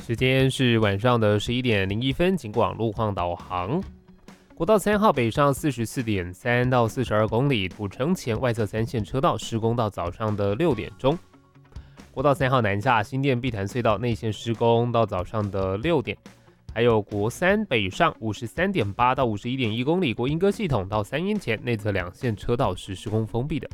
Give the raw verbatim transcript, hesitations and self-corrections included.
时间是晚上的十一点零一分，经过网路况导航。国道三号北上四十四点三到四十二公里，土城前外侧三线车道施工到早上的六点钟。国道三号南下新店碧潭隧道内线施工到早上的六点。还有国三北上五十三点八到五十一点一公里，国莺歌系统到三鹰前内侧两线车道是施工封闭的。